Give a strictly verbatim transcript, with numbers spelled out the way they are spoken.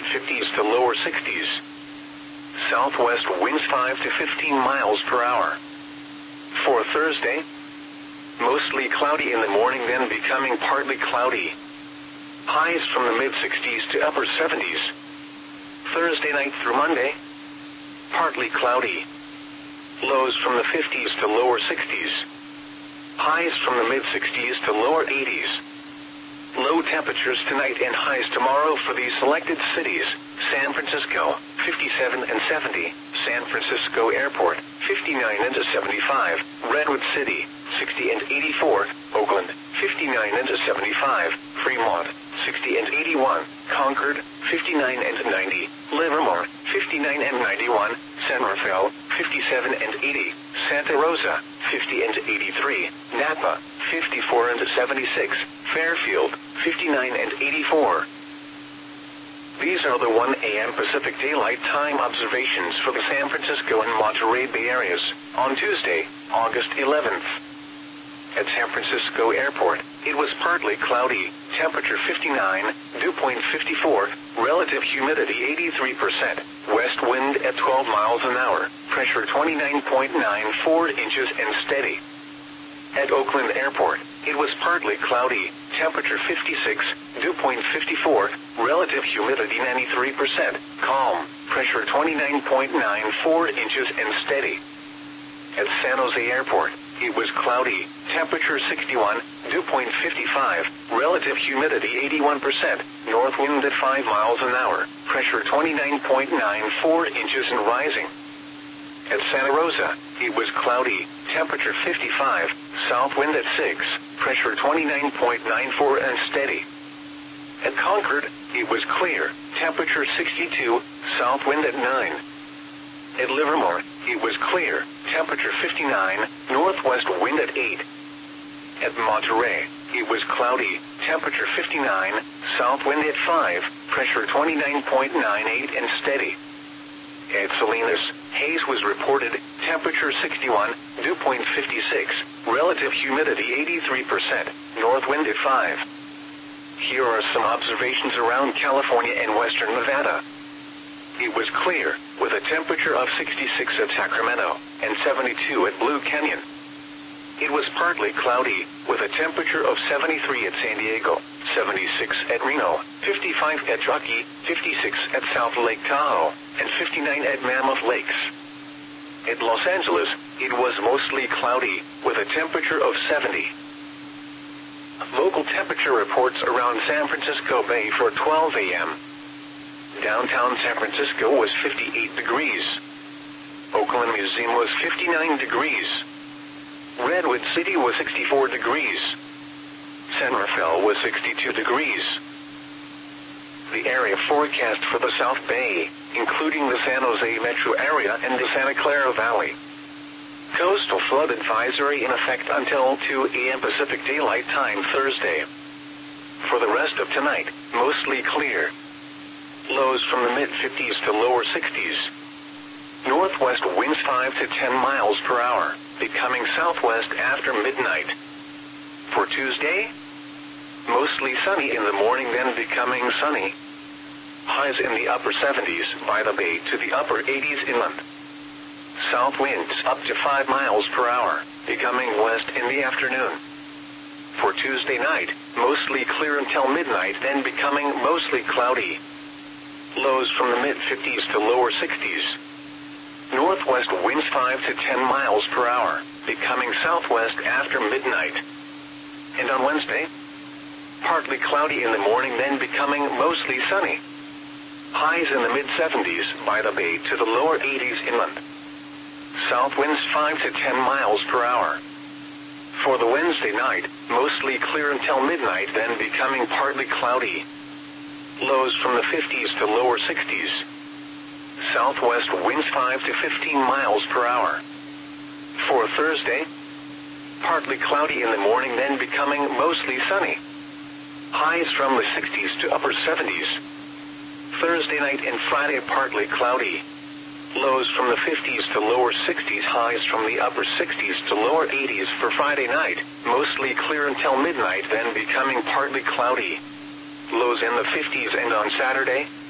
mid-fifties to lower sixties. Southwest winds five to fifteen miles per hour. For Thursday, mostly cloudy in the morning, then becoming partly cloudy. Highs from the mid-sixties to upper seventies. Thursday night through Monday, partly cloudy. Lows from the fifties to lower sixties. Highs from the mid-sixties to lower eighties. Low temperatures tonight and highs tomorrow for these selected cities: San Francisco, fifty-seven and seventy, San Francisco Airport, fifty-nine and seventy-five, Redwood City, sixty and eighty-four, Oakland, fifty-nine and seventy-five, Fremont, sixty and eighty-one, Concord, fifty-nine and ninety, Livermore, fifty-nine and ninety-one, San Rafael, fifty-seven and eighty, Santa Rosa, fifty and eighty-three, Napa, fifty-four and seventy-six, Fairfield, fifty-nine and eighty-four. These are the one A M Pacific Daylight Time observations for the San Francisco and Monterey Bay areas on Tuesday, August eleventh. At San Francisco Airport, it was partly cloudy, temperature fifty-nine, dew point fifty-four, relative humidity eighty-three percent, west wind at twelve miles an hour, pressure twenty-nine point nine four inches and steady. At Oakland Airport, it was partly cloudy, temperature fifty-six, dew point fifty-four, relative humidity ninety-three percent, calm, pressure twenty-nine point nine four inches and steady. At San Jose Airport, it was cloudy, temperature sixty-one, dew point fifty-five, relative humidity eighty-one percent, north wind at five miles an hour, pressure twenty-nine point nine four inches and rising. At Santa Rosa, it was cloudy, temperature fifty-five, south wind at six, pressure twenty-nine point nine four and steady. At Concord, it was clear, temperature sixty-two, south wind at nine. At Livermore, it was clear, temperature fifty-nine, northwest wind at eight. At Monterey, it was cloudy, temperature fifty-nine, south wind at five, pressure twenty-nine point nine eight and steady. At Salinas, haze was reported, temperature sixty-one, dew point fifty-six, relative humidity eighty-three percent, north wind at five. Here are some observations around California and western Nevada. It was clear, with a temperature of sixty-six at Sacramento, and seventy-two at Blue Canyon. It was partly cloudy, with a temperature of seventy-three at San Diego, seventy-six at Reno, fifty-five at Truckee, fifty-six at South Lake Tahoe, and fifty-nine at Mammoth Lakes. At Los Angeles, it was mostly cloudy, with a temperature of seventy. Local temperature reports around San Francisco Bay for twelve A M Downtown San Francisco was fifty-eight degrees. Oakland Museum was fifty-nine degrees. Redwood City was sixty-four degrees. San Rafael was sixty-two degrees. The area forecast for the South Bay, including the San Jose metro area and the Santa Clara Valley. Coastal flood advisory in effect until two A M Pacific Daylight Time Thursday. For the rest of tonight, mostly clear. Lows from the mid-fifties to lower sixties. Northwest winds five to ten miles per hour, becoming southwest after midnight. For Tuesday, mostly sunny in the morning, then becoming sunny. Highs in the upper seventies by the bay to the upper eighties inland. South winds up to five miles per hour, becoming west in the afternoon. For Tuesday night, mostly clear until midnight, then becoming mostly cloudy. Lows from the mid-fifties to lower sixties. Northwest winds five to ten miles per hour, becoming southwest after midnight. And on Wednesday, partly cloudy in the morning, then becoming mostly sunny. Highs in the mid-seventies by the bay to the lower eighties inland. South winds five to ten miles per hour. For the Wednesday night, mostly clear until midnight, then becoming partly cloudy. Lows from the fifties to lower sixties. Southwest winds five to fifteen miles per hour. For Thursday, partly cloudy in the morning, then becoming mostly sunny. Highs from the sixties to upper seventies. Thursday night and Friday, partly cloudy. Lows from the fifties to lower sixties, highs from the upper sixties to lower eighties for Friday night, mostly clear until midnight, then becoming partly cloudy. Lows in the fifties, and on Saturday,